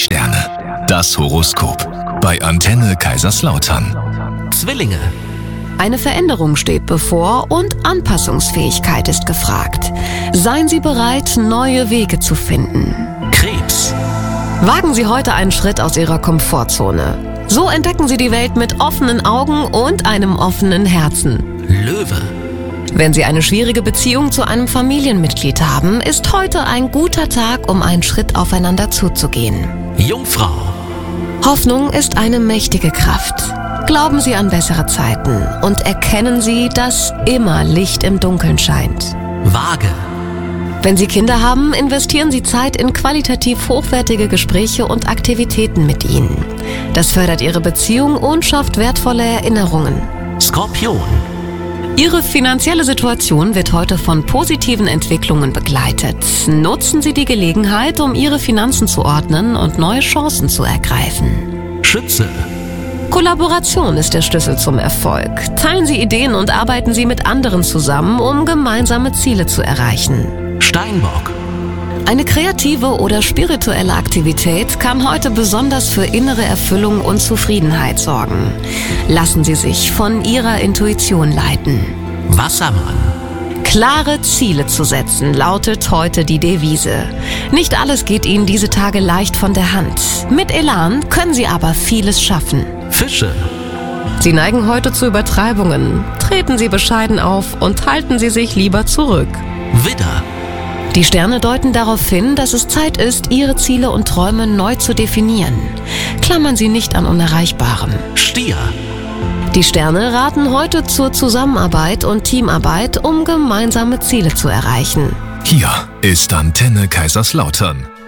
Sterne. Das Horoskop. Bei Antenne Kaiserslautern. Zwillinge. Eine Veränderung steht bevor und Anpassungsfähigkeit ist gefragt. Seien Sie bereit, neue Wege zu finden. Krebs. Wagen Sie heute einen Schritt aus Ihrer Komfortzone. So entdecken Sie die Welt mit offenen Augen und einem offenen Herzen. Löwe. Wenn Sie eine schwierige Beziehung zu einem Familienmitglied haben, ist heute ein guter Tag, um einen Schritt aufeinander zuzugehen. Jungfrau. Hoffnung ist eine mächtige Kraft. Glauben Sie an bessere Zeiten und erkennen Sie, dass immer Licht im Dunkeln scheint. Waage. Wenn Sie Kinder haben, investieren Sie Zeit in qualitativ hochwertige Gespräche und Aktivitäten mit ihnen. Das fördert Ihre Beziehung und schafft wertvolle Erinnerungen. Skorpion. Ihre finanzielle Situation wird heute von positiven Entwicklungen begleitet. Nutzen Sie die Gelegenheit, um Ihre Finanzen zu ordnen und neue Chancen zu ergreifen. Schütze. Kollaboration ist der Schlüssel zum Erfolg. Teilen Sie Ideen und arbeiten Sie mit anderen zusammen, um gemeinsame Ziele zu erreichen. Steinbock. Eine kreative oder spirituelle Aktivität kann heute besonders für innere Erfüllung und Zufriedenheit sorgen. Lassen Sie sich von Ihrer Intuition leiten. Wassermann. Klare Ziele zu setzen, lautet heute die Devise. Nicht alles geht Ihnen diese Tage leicht von der Hand. Mit Elan können Sie aber vieles schaffen. Fische. Sie neigen heute zu Übertreibungen. Treten Sie bescheiden auf und halten Sie sich lieber zurück. Widder. Die Sterne deuten darauf hin, dass es Zeit ist, Ihre Ziele und Träume neu zu definieren. Klammern Sie nicht an Unerreichbarem. Stier. Die Sterne raten heute zur Zusammenarbeit und Teamarbeit, um gemeinsame Ziele zu erreichen. Hier ist Antenne Kaiserslautern.